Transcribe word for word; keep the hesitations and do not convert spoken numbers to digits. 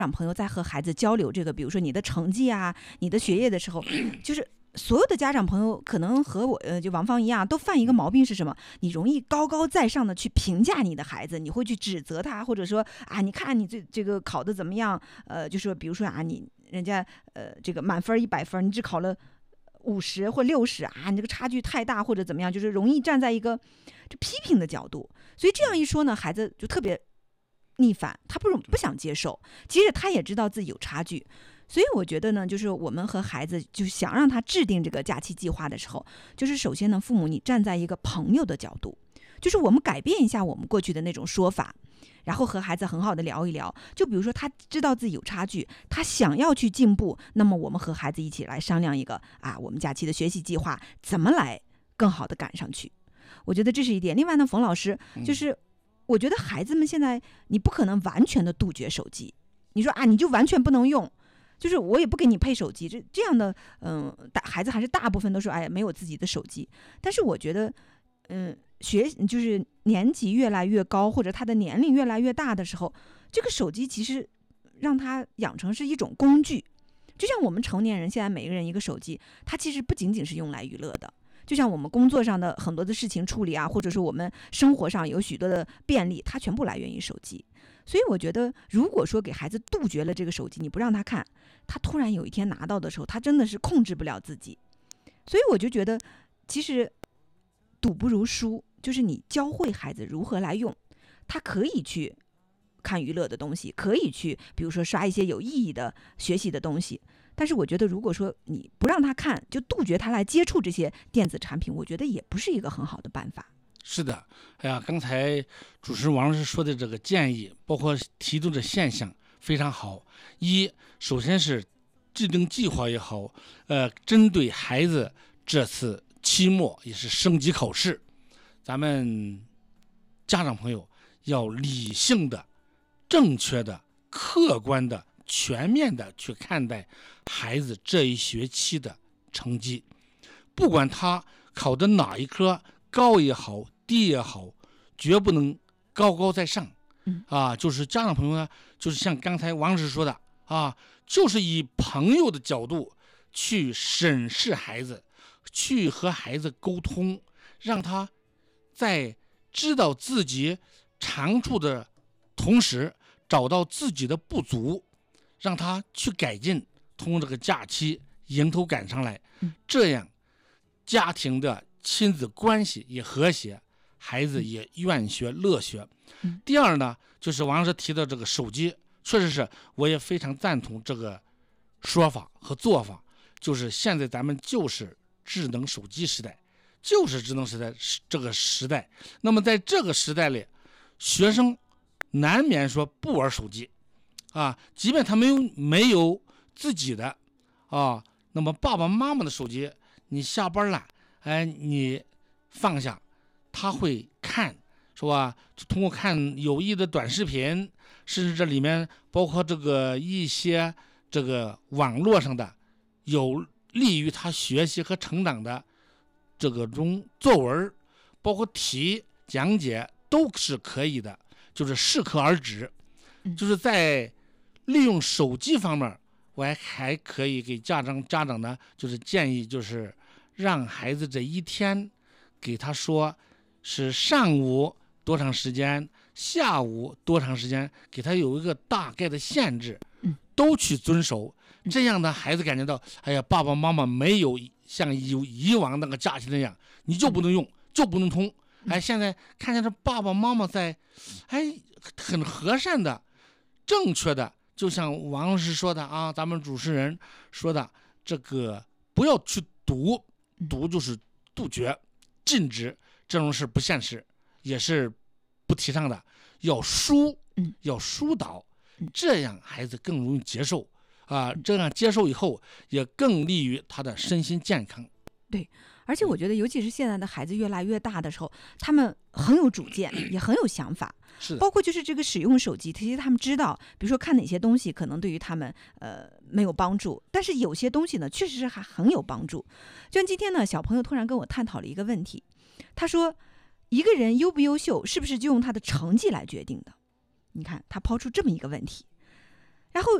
长朋友在和孩子交流这个，比如说你的成绩啊、你的学业的时候，就是所有的家长朋友可能和我呃就王芳一样，都犯一个毛病是什么？你容易高高在上的去评价你的孩子，你会去指责他，或者说啊，你看你这这个考的怎么样？呃，就说比如说啊，你人家呃这个满分一百分，你只考了五十或六十啊，你这个差距太大或者怎么样，就是容易站在一个这批评的角度。所以这样一说呢，孩子就特别逆反，他不不想接受，其实他也知道自己有差距。所以我觉得呢，就是我们和孩子就想让他制定这个假期计划的时候，就是首先呢，父母你站在一个朋友的角度，就是我们改变一下我们过去的那种说法，然后和孩子很好的聊一聊。就比如说他知道自己有差距，他想要去进步，那么我们和孩子一起来商量一个啊，我们假期的学习计划怎么来更好的赶上去。我觉得这是一点。另外呢，冯老师就是我觉得孩子们现在你不可能完全的杜绝手机，你说啊你就完全不能用，就是我也不给你配手机，这这样的嗯，大孩子还是大部分都说哎没有自己的手机。但是我觉得嗯，学就是年级越来越高，或者他的年龄越来越大的时候，这个手机其实让他养成是一种工具。就像我们成年人现在每个人一个手机，它其实不仅仅是用来娱乐的。就像我们工作上的很多的事情处理啊，或者说我们生活上有许多的便利，它全部来源于手机。所以我觉得如果说给孩子杜绝了这个手机，你不让他看，他突然有一天拿到的时候，他真的是控制不了自己。所以我就觉得其实赌不如输，就是你教会孩子如何来用，他可以去看娱乐的东西，可以去比如说刷一些有意义的学习的东西。但是我觉得如果说你不让他看，就杜绝他来接触这些电子产品，我觉得也不是一个很好的办法。 是的，哎呀，刚才主持人王老师说的这个建议，包括提出的现象非常好。一，首先是制定计划也好，呃，针对孩子这次期末也是升级考试，咱们家长朋友要理性的、正确的、客观的、全面的去看待孩子这一学期的成绩，不管他考的哪一科高也好低也好，绝不能高高在上。 嗯啊，就是家长朋友呢，就是像刚才王老师说的啊，就是以朋友的角度去审视孩子，去和孩子沟通，让他在知道自己长处的同时，找到自己的不足，让他去改进，通过这个假期迎头赶上来，这样家庭的亲子关系也和谐，孩子也愿学乐学。第二呢，就是王老师提到这个手机，确实是我也非常赞同这个说法和做法，就是现在咱们就是智能手机时代，就是智能时代这个时代。那么在这个时代里，学生难免说不玩手机啊，即便他没有没有自己的啊，那么爸爸妈妈的手机，你下班了，哎，你放下，他会看，是吧？通过看有益的短视频，甚至这里面包括这个一些这个网络上的有利于他学习和成长的这个中作文，包括题讲解都是可以的，就是适可而止。就是在利用手机方面，我还还可以给家长家长呢，就是建议，就是让孩子这一天给他说是上午多长时间，下午多长时间，给他有一个大概的限制，都去遵守。这样呢，孩子感觉到，哎呀，爸爸妈妈没有像以以往那个假期那样，你就不能用，就不能通。哎，现在看见这爸爸妈妈在，哎，很和善的、正确的，就像王老师说的啊，咱们主持人说的，这个不要去赌，赌就是杜绝、禁止，这种事不现实，也是不提倡的。要疏，要疏导，这样孩子更容易接受啊，这样接受以后，也更利于他的身心健康。 对，而且我觉得，尤其是现在的孩子越来越大的时候，他们很有主见，也很有想法。 是的， 包括就是这个使用手机，其实他们知道，比如说看哪些东西可能对于他们呃没有帮助，但是有些东西呢，确实是还很有帮助。就像今天呢，小朋友突然跟我探讨了一个问题，他说，一个人优不优秀，是不是就用他的成绩来决定的？你看，他抛出这么一个问题。 然后